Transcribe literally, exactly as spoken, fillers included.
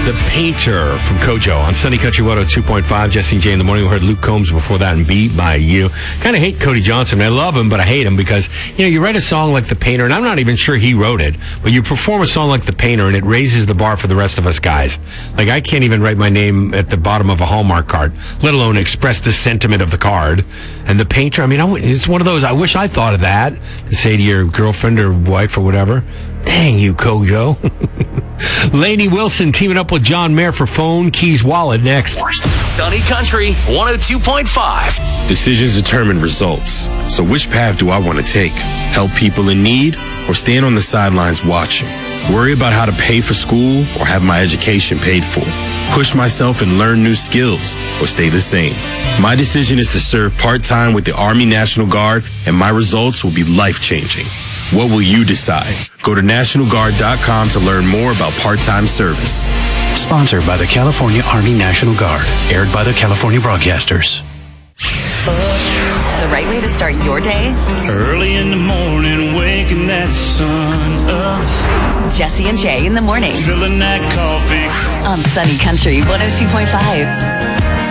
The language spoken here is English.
The Painter from Kojo on Sunny Country one oh two point five. Jesse and Jay in the morning. We heard Luke Combs before that and Beat by You. Kind of hate Cody Johnson. I love him, but I hate him because, you know, you write a song like The Painter, and I'm not even sure he wrote it, but you perform a song like The Painter, and it raises the bar for the rest of us guys. Like, I can't even write my name at the bottom of a Hallmark card, let alone express the sentiment of the card. And The Painter, I mean, I, it's one of those, I wish I thought of that, to say to your girlfriend or wife or whatever. Dang you, Kojo. Lainey Wilson teaming up with John Mayer for Phone Keys Wallet next. Sunny Country one oh two point five. Decisions determine results. So which path do I want to take? Help people in need or stand on the sidelines watching? Worry about how to pay for school or have my education paid for? Push myself and learn new skills or stay the same? My decision is to serve part-time with the Army National Guard, and my results will be life-changing. What will you decide? Go to National Guard dot com to learn more about part-time service. Sponsored by the California Army National Guard. Aired by the California Broadcasters. The right way to start your day? Early in the morning, waking that sun up. Jesse and Jay in the morning. Filling that coffee. On Sunny Country one oh two point five.